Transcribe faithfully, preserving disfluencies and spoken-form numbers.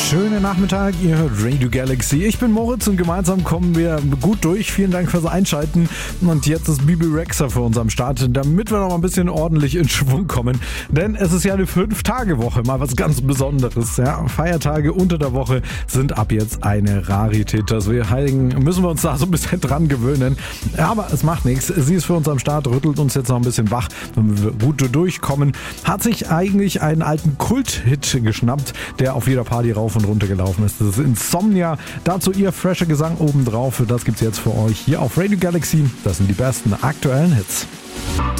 Schönen Nachmittag, ihr hört Radio Galaxy. Ich bin Moritz und gemeinsam kommen wir gut durch. Vielen Dank fürs Einschalten. Und jetzt ist Bibi Rexha für uns am Start, damit wir noch mal ein bisschen ordentlich in Schwung kommen. Denn es ist ja eine Fünf-Tage-Woche, mal was ganz Besonderes. Ja, Feiertage unter der Woche sind ab jetzt eine Rarität. Deswegen müssen wir uns da so ein bisschen dran gewöhnen. Aber es macht nichts. Sie ist für uns am Start, rüttelt uns jetzt noch ein bisschen wach, damit wir gut durchkommen. Hat sich eigentlich einen alten Kult-Hit geschnappt, der auf jeder Party rauf und runter gelaufen ist. Das ist Insomnia. Dazu ihr fresher Gesang obendrauf. Das gibt's jetzt für euch hier auf Radio Galaxy. Das sind die besten aktuellen Hits.